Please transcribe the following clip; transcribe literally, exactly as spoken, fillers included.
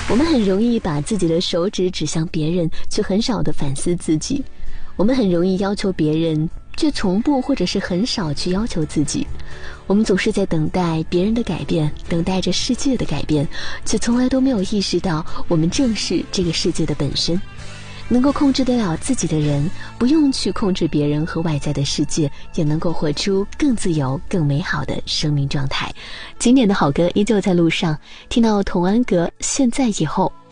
我们很容易把自己的手指指向别人，却很少地反思自己。我们很容易要求别人，却从不或者是很少去要求自己。我们总是在等待别人的改变，等待着世界的改变，却从来都没有意识到我们正是这个世界的本身。能够控制得了自己的人，不用去控制别人和外在的世界，也能够活出更自由更美好的生命状态。经典的好歌依旧在路上，听到童安格现在以后